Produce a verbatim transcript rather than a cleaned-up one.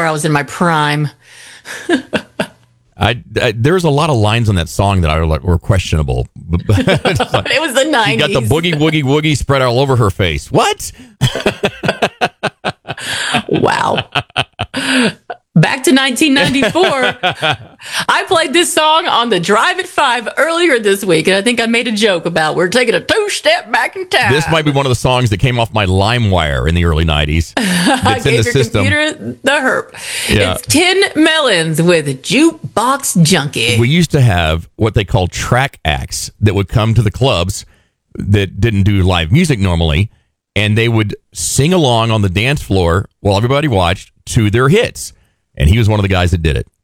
ninety-four, I was in my prime. I, I there's a lot of lines on that song that I were, like, were questionable. Like, It was the nineties. she got the boogie woogie woogie spread all over her face. What? Wow. Back to nineteen ninety-four. I played this song on the Drive at Five earlier this week, and I think I made a joke about we're taking a two-step back in time. This might be one of the songs that came off my LimeWire in the early nineties. It's in the your system. Computer the herp. Yeah. It's Tin Melons with Jukebox Junkie. We used to have what they call track acts that would come to the clubs that didn't do live music normally, and they would sing along on the dance floor while everybody watched to their hits. And he was one of the guys that did it.